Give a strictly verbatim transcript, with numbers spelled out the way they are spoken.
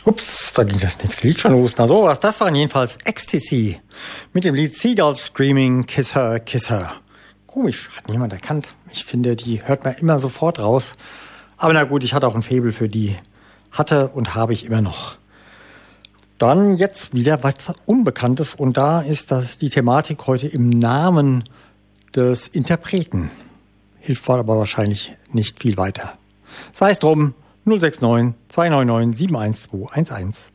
Ups, da ging das nächste Lied schon los. Na sowas, das waren jedenfalls Ecstasy mit dem Lied Seagulls Screaming, Kiss Her, Kiss Her. Komisch, hat niemand erkannt. Ich finde, die hört man immer sofort raus. Aber na gut, ich hatte auch ein Faible für die. Hatte und habe ich immer noch. Dann jetzt wieder was Unbekanntes. Und da ist das die Thematik heute im Namen des Interpreten. Hilft aber wahrscheinlich nicht viel weiter. Sei es drum, null sechs neun zwei neun neun sieben eins zwei eins eins.